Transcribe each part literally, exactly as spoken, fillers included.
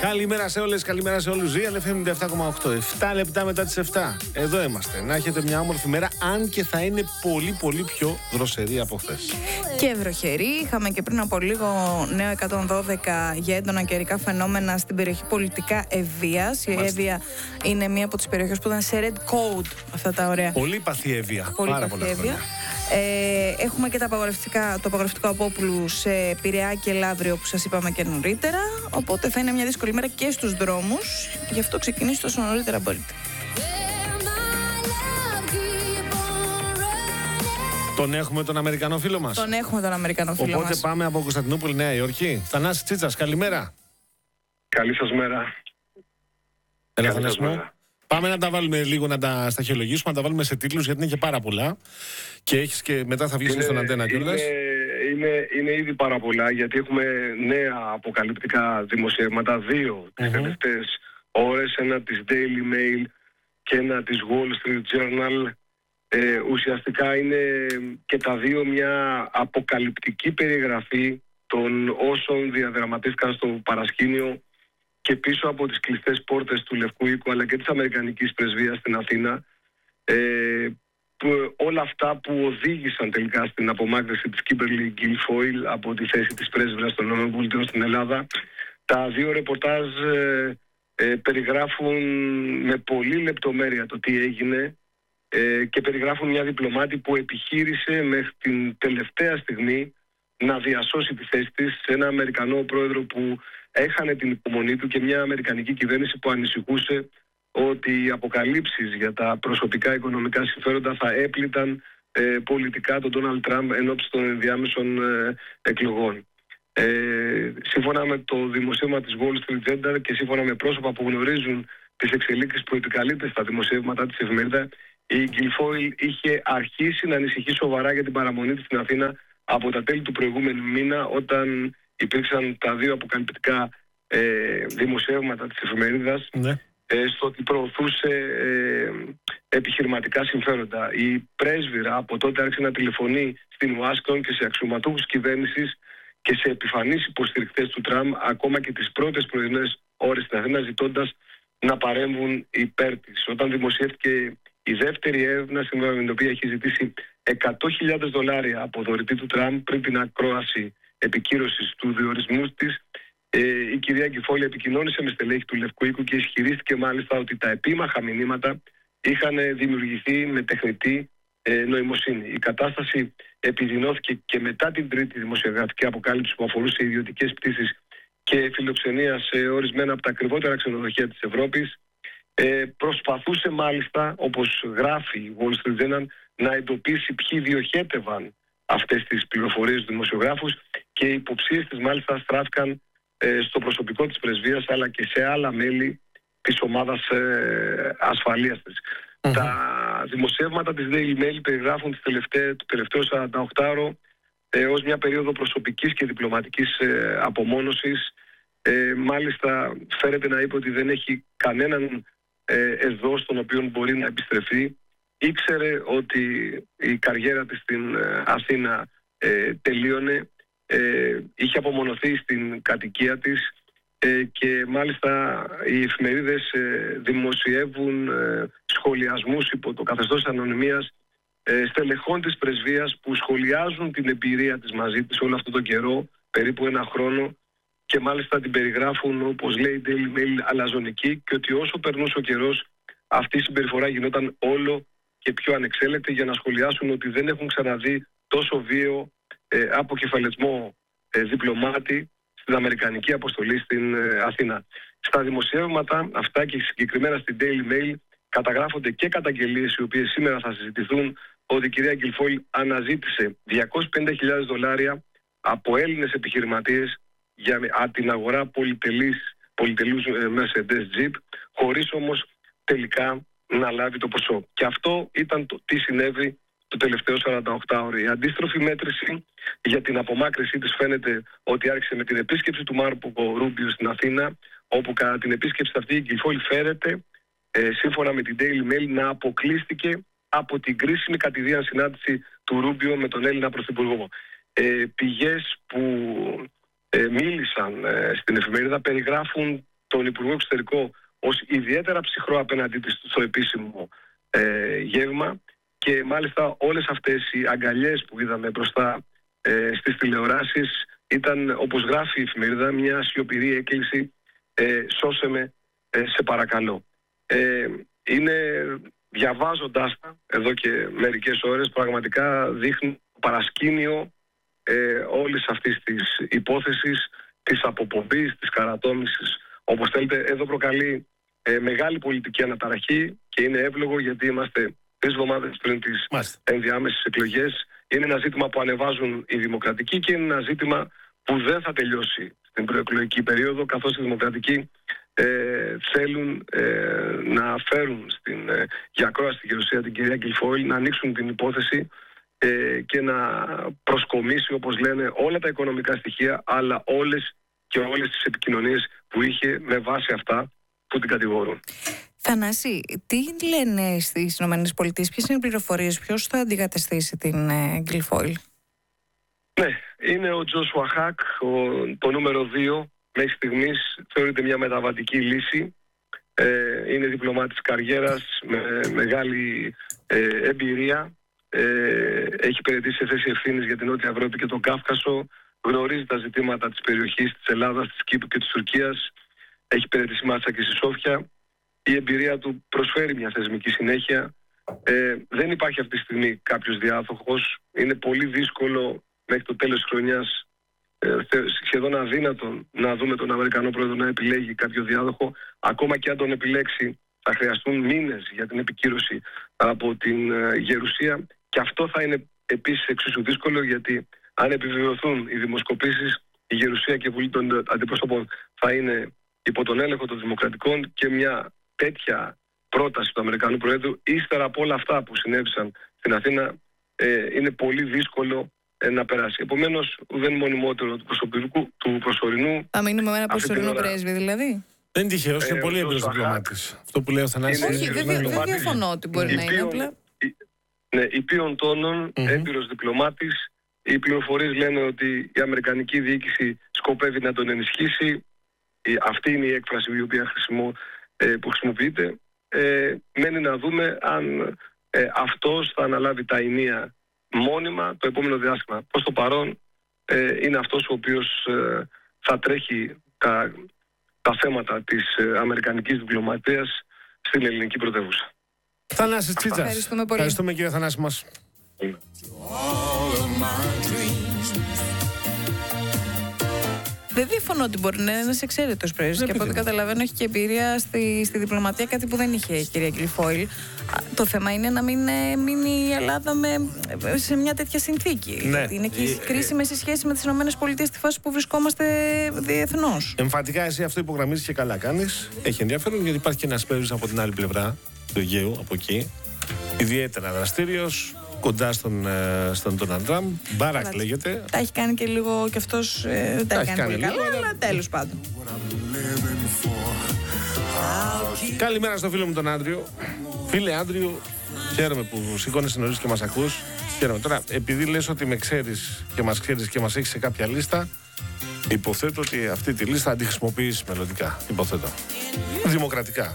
Καλημέρα σε όλες, καλημέρα σε όλους. Real εφ εμ ενενήντα επτά κόμμα οκτώ. επτά λεπτά μετά τις επτά. Εδώ είμαστε. Να έχετε μια όμορφη μέρα, αν και θα είναι πολύ πολύ πιο δροσερή από χθες. Και βροχερή. Είχαμε και πριν από λίγο νέο εκατόν δώδεκα για έντονα καιρικά φαινόμενα στην περιοχή πολιτικά Ευβοίας. Η Εύβοια είναι μία από τις περιοχές που ήταν σε red code, αυτά τα ωραία. Πολύ παθή Εύβοια. Πολύ Πάρα παθή πολλά Εύβοια. χρόνια. Ε, έχουμε και τα απαγορευτικά, το απαγορευτικό Απόπουλου σε Πειραιά και Λαύριο που σας είπαμε και νωρίτερα. Οπότε θα είναι μια δύσκολη μέρα και στους δρόμους. Γι' αυτό ξεκινήστε όσο νωρίτερα μπορείτε. Τον έχουμε τον Αμερικανό φίλο μας. Τον έχουμε τον Αμερικανό φίλο Οπότε μας. πάμε από Κωνσταντινούπολη, Νέα Υόρκη. Θανάση Τσίτσας, καλημέρα. Καλή σας μέρα. Έλα, Καλή Θανάση σας μου. μέρα. Πάμε να τα βάλουμε λίγο, να τα σταχυολογήσουμε, να τα βάλουμε σε τίτλους, γιατί είναι και πάρα πολλά. Και έχεις και μετά θα βγεις και στον αντένα κιόλας. Είναι, είναι, είναι ήδη πάρα πολλά, γιατί έχουμε νέα αποκαλυπτικά δημοσιεύματα, δύο τις Mm-hmm. τελευταίες ώρες, ένα της Daily Mail και ένα της Wall Street Journal. Ε, ουσιαστικά είναι και τα δύο μια αποκαλυπτική περιγραφή των όσων διαδραματίστηκαν στο παρασκήνιο και πίσω από τις κλειστές πόρτες του Λευκού Οίκου αλλά και της Αμερικανικής Πρεσβείας στην Αθήνα, ε, που, όλα αυτά που οδήγησαν τελικά στην απομάκρυνση της Κίμπερλι Γκίλφοιλ από τη θέση της πρέσβυρας των ΗΠΑ στην Ελλάδα. Τα δύο ρεπορτάζ ε, ε, περιγράφουν με πολύ λεπτομέρεια το τι έγινε ε, και περιγράφουν μια διπλωμάτη που επιχείρησε μέχρι την τελευταία στιγμή να διασώσει τη θέση της σε ένα Αμερικανό πρόεδρο που έχανε την υπομονή του και μια Αμερικανική κυβέρνηση που ανησυχούσε ότι οι αποκαλύψεις για τα προσωπικά οικονομικά συμφέροντα θα έπληταν ε, πολιτικά τον Ντόναλντ Τραμπ ενόψει των ενδιάμεσων ε, εκλογών. Ε, σύμφωνα με το δημοσίευμα της Wall Street Journal και σύμφωνα με πρόσωπα που γνωρίζουν τις εξελίξεις που επικαλείται στα δημοσιεύματα της εφημερίδα, η Γκίλφοιλ είχε αρχίσει να ανησυχεί σοβαρά για την παραμονή της στην Αθήνα από τα τέλη του προηγούμενου μήνα, όταν υπήρξαν τα δύο αποκαλυπτικά ε, δημοσιεύματα της εφημερίδας, ναι, ε, στο ότι προωθούσε ε, επιχειρηματικά συμφέροντα. Η πρέσβυρα από τότε άρχισε να τηλεφωνεί στην Ουάσιγκτον και σε αξιωματούχους κυβέρνησης και σε επιφανείς υποστηρικτές του Τραμπ, ακόμα και τις πρώτες πρωινές ώρες στην Αθήνα, ζητώντας να παρέμβουν υπέρ της. Όταν δημοσιεύτηκε η δεύτερη έρευνα, σύμφωνα με την οποία έχει ζητήσει εκατό χιλιάδες δολάρια από δωρητή του Τραμπ πριν την ακρόαση επικύρωσης του διορισμού της, ε, η κυρία Γκίλφοιλ επικοινώνησε με στελέχη του Λευκού Οίκου και ισχυρίστηκε μάλιστα ότι τα επίμαχα μηνύματα είχαν δημιουργηθεί με τεχνητή ε, νοημοσύνη. Η κατάσταση επιδεινώθηκε και μετά την τρίτη δημοσιογραφική αποκάλυψη που αφορούσε ιδιωτικές πτήσεις και φιλοξενία σε ορισμένα από τα ακριβότερα ξενοδοχεία της Ευρώπης. Ε, προσπαθούσε μάλιστα, όπως γράφει η Wall Street Journal, να εντοπίσει ποιοι διοχέτευαν αυτές τις πληροφορίες του δημοσιογράφους και οι υποψίες της μάλιστα στράφηκαν ε, στο προσωπικό της πρεσβείας αλλά και σε άλλα μέλη της ομάδας ε, ασφαλείας της. Mm-hmm. Τα δημοσιεύματα της Daily Mail περιγράφουν τις τελευταίες, το τελευταίο σαρανταοκτάωρο ε, ως μια περίοδο προσωπικής και διπλωματικής ε, απομόνωσης. Ε, μάλιστα φέρεται να είπε ότι δεν έχει κανέναν ε, εδώ στον οποίο μπορεί να επιστρεφεί. Ήξερε ότι η καριέρα της στην ε, Αθήνα ε, τελείωνε, ε, είχε απομονωθεί στην κατοικία της ε, και μάλιστα οι εφημερίδες ε, δημοσιεύουν ε, σχολιασμούς υπό το καθεστώς ανωνυμίας ε, στελεχών της πρεσβείας που σχολιάζουν την εμπειρία της μαζί της όλο αυτόν τον καιρό, περίπου ένα χρόνο, και μάλιστα την περιγράφουν, όπως λέει η Daily Mail, αλαζονική, και ότι όσο περνούσε ο καιρός αυτή η συμπεριφορά γινόταν όλο και πιο ανεξέλεκτη, για να σχολιάσουν ότι δεν έχουν ξαναδεί τόσο βίαιο ε, αποκεφαλισμό ε, διπλωμάτη στην Αμερικανική αποστολή στην ε, Αθήνα. Στα δημοσιεύματα αυτά και συγκεκριμένα στην Daily Mail καταγράφονται και καταγγελίες οι οποίες σήμερα θα συζητηθούν, ότι η κυρία Γκίλφοιλ αναζήτησε διακόσιες πενήντα χιλιάδες δολάρια από Έλληνες επιχειρηματίες για την αγορά πολυτελής, πολυτελούς ε, Mercedes Jeep, χωρίς όμως τελικά να λάβει το ποσό. Και αυτό ήταν το τι συνέβη το τελευταίο σαρανταοκτάωρο. Η αντίστροφη μέτρηση για την απομάκρυνσή της φαίνεται ότι άρχισε με την επίσκεψη του Μάρκο Ρούμπιο στην Αθήνα, όπου κατά την επίσκεψη αυτή η Γκίλφοιλ φέρεται, ε, σύμφωνα με την Daily Mail, να αποκλείστηκε από την κρίσιμη κατηδίαν συνάντηση του Ρούμπιο με τον Έλληνα Πρωθυπουργό. Ε, πηγές που ε, μίλησαν ε, στην εφημερίδα περιγράφουν τον Υπουργό Εξωτερικό ως ιδιαίτερα ψυχρό απέναντί της στο επίσημο ε, γεύμα, και μάλιστα όλες αυτές οι αγκαλιές που είδαμε μπροστά ε, στις τηλεοράσεις ήταν, όπως γράφει η εφημερίδα, μια σιωπηρή έκκληση ε, «σώσε με, ε, σε παρακαλώ». Ε, είναι, διαβάζοντάς τα εδώ και μερικές ώρες, πραγματικά δείχνει παρασκήνιο ε, όλης αυτής της υπόθεσης, της αποπομπής, της καρατόμησης, όπως θέλετε. Εδώ προκαλεί ε, μεγάλη πολιτική αναταραχή και είναι εύλογο, γιατί είμαστε τρεις εβδομάδες πριν τις ενδιάμεσες εκλογές. Είναι ένα ζήτημα που ανεβάζουν οι δημοκρατικοί και είναι ένα ζήτημα που δεν θα τελειώσει στην προεκλογική περίοδο, καθώς οι δημοκρατικοί ε, θέλουν ε, να φέρουν στην, ε, για ακρόαση στη Γερουσία την κυρία Γκιλφόιλ, να ανοίξουν την υπόθεση ε, και να προσκομίσει, όπως λένε, όλα τα οικονομικά στοιχεία, αλλά όλες και όλες τις επικοινωνίες που είχε με βάση αυτά που την κατηγορούν. Θανάση, τι λένε στις ΗΠΑ, ποιες είναι οι πληροφορίες, ποιος θα αντικαταστήσει την Γκιλφόιλ? Ναι, είναι ο Τζόσουα Χακ, το νούμερο δύο. Μέχρι στιγμής θεωρείται μια μεταβατική λύση. Ε, είναι διπλωμάτης καριέρας με μεγάλη ε, εμπειρία. Ε, έχει υπηρετήσει σε θέση ευθύνης για την Νότια Ευρώπη και τον Κάφκασο. Γνωρίζει τα ζητήματα της περιοχής της Ελλάδας, της Κύπρου και της Τουρκίας. Έχει υπηρετήσει μάλιστα και στη Σόφια. Η εμπειρία του προσφέρει μια θεσμική συνέχεια. Ε, δεν υπάρχει αυτή τη στιγμή κάποιος διάδοχος. Είναι πολύ δύσκολο μέχρι το τέλος της χρονιάς, ε, σχεδόν αδύνατο να δούμε τον Αμερικανό πρόεδρο να επιλέγει κάποιο διάδοχο. Ακόμα και αν τον επιλέξει, θα χρειαστούν μήνες για την επικύρωση από την ε, Γερουσία. Και αυτό θα είναι επίσης εξίσου δύσκολο, γιατί αν επιβεβαιωθούν οι δημοσκοπήσεις, η Γερουσία και η Βουλή των Αντιπροσώπων θα είναι υπό τον έλεγχο των Δημοκρατικών, και μια τέτοια πρόταση του Αμερικανού Προέδρου, ύστερα από όλα αυτά που συνέβησαν στην Αθήνα, ε, είναι πολύ δύσκολο ε, να περάσει. Επομένως, δεν είναι μονιμότερο του, προσωπικού, του προσωρινού. Θα μείνουμε με ένα προσωρινό ώρα... πρέσβη, δηλαδή. Δεν είναι τυχαίος, είναι ε, πολύ έμπειρος διπλωμάτης. Αυτό που λέει ο Θανάσης. Όχι, δεν διαφωνώ ότι μπορεί να είναι απλά. Ναι, υπείων τόνων, mm-hmm. έμπειρος διπλωμάτης. Οι πληροφορίες λένε ότι η αμερικανική διοίκηση σκοπεύει να τον ενισχύσει. Αυτή είναι η έκφραση η οποία χρησιμο, ε, που χρησιμοποιείται. Ε, μένει να δούμε αν ε, αυτός θα αναλάβει τα ενία μόνιμα το επόμενο διάστημα. Προς το παρόν ε, είναι αυτός ο οποίος ε, θα τρέχει τα, τα θέματα της ε, αμερικανικής διπλωματίας στην ελληνική πρωτεύουσα. Θανάσης Τσίτσας. Ευχαριστούμε πολύ. Ευχαριστούμε, κύριε Θανάση μας. Δεν διαφωνώ ότι μπορεί να είναι ένας εξαίρετος πρέσβης, και από ό,τι καταλαβαίνω έχει και εμπειρία στη, στη διπλωματία, κάτι που δεν είχε η κυρία Γκιλφόιλ. Το θέμα είναι να μην μείνει η Ελλάδα με, σε μια τέτοια συνθήκη. Ναι. Γιατί είναι και ε, κρίσιμες οι σχέσεις με τις ΗΠΑ στη φάση που βρισκόμαστε διεθνώς. Εμφατικά εσύ αυτό υπογραμμίζεις και καλά κάνεις. Έχει ενδιαφέρον, γιατί υπάρχει και ένας πρέσβης από την άλλη πλευρά του Αιγαίου, από εκεί. Ιδιαίτερα δραστήριος, κοντά στον, στον Ντόναλντ Τραμπ. Μπάρακ λέγεται. Τα έχει κάνει και λίγο κι αυτός. Ε, δεν τα, τα έχει κάνει, κάνει πολύ καλά, αλλά τέλος πάντων. Καλημέρα στο φίλο μου τον Άντριο. Φίλε Άντριο, χαίρομαι που σηκώνεσαι νωρίς και μας ακούς. Χαίρομαι. Τώρα, επειδή λες ότι με ξέρεις και μας ξέρεις και μας έχεις σε κάποια λίστα, υποθέτω ότι αυτή τη λίστα θα τη χρησιμοποιήσεις μελλοντικά. Υποθέτω. Δημοκρατικά.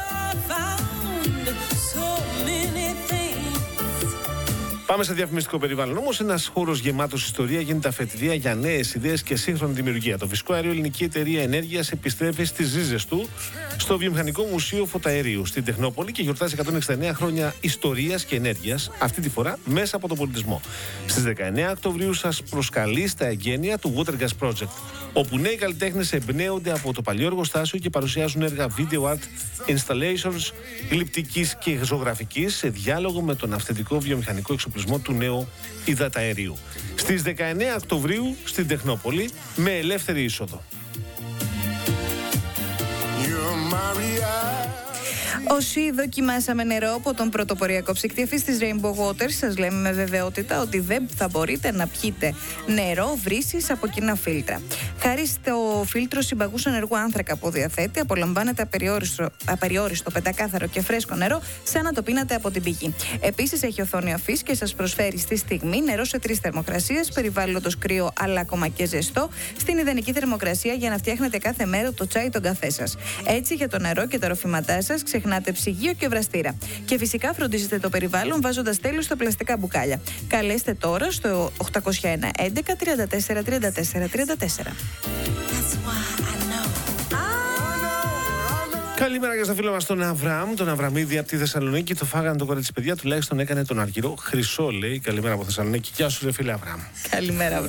Πάμε σε διαφημιστικό περιβάλλον. Όμως, ένας χώρος γεμάτος ιστορία γίνεται αφετηρία για νέες ιδέες και σύγχρονη δημιουργία. Το Φυσικό Αέριο Ελληνική Εταιρεία Ενέργειας επιστρέφει στις ρίζες του στο Βιομηχανικό Μουσείο Φωταερίου στην Τεχνόπολη και γιορτάζει εκατόν εξήντα εννέα χρόνια ιστορίας και ενέργειας, αυτή τη φορά μέσα από τον πολιτισμό. Στις δεκαεννέα Οκτωβρίου σας προσκαλεί στα εγγένεια του Watergas Project, όπου νέοι καλλιτέχνες εμπνέονται από το παλιό εργοστάσιο και παρουσιάζουν έργα video art installations γλυπτικής και ζωγραφικής σε διάλογο με τον αυθεντικό βιομηχανικό εξοπλισμό του νέου υδαταερίου. Στις δεκαεννέα Οκτωβρίου στην Τεχνόπολη με ελεύθερη είσοδο. Όσοι δοκιμάσαμε νερό από τον πρωτοποριακό ψυκτή αφής της Rainbow Waters, σας λέμε με βεβαιότητα ότι δεν θα μπορείτε να πιείτε νερό βρύσης από κοινά φίλτρα. Χάρη στο φίλτρο συμπαγούς ενεργού άνθρακα που διαθέτει, απολαμβάνετε απεριόριστο, απεριόριστο πεντακάθαρο και φρέσκο νερό, σαν να το πίνατε από την πηγή. Επίσης, έχει οθόνη αφής και σας προσφέρει στη στιγμή νερό σε τρεις θερμοκρασίες, περιβάλλοντος κρύο αλλά ακόμα και ζεστό, στην ιδανική θερμοκρασία για να φτιάχνετε κάθε μέρα το τσάι ή τον καφέ σας. Έτσι, για το νερό και τα ροφήματά σας, ξεχνάτε ψυγείο και βραστήρα. Και φυσικά φροντίζετε το περιβάλλον βάζοντας τέλος στα πλαστικά μπουκάλια. Καλέστε τώρα στο οκτώ μηδέν ένα έντεκα τριάντα τέσσερα τριάντα τέσσερα τριάντα τέσσερα. Καλημέρα και στο φίλο μας τον Αβραάμ, τον Αβραμίδη από τη Θεσσαλονίκη. Το φάγανε το κορίτσι, παιδιά, τουλάχιστον έκανε τον αργυρό χρυσό, λέει. Καλημέρα από Θεσσαλονίκη. Γεια σου, ρε φίλε Αβραάμ. Καλημέρα, Αβραάμ.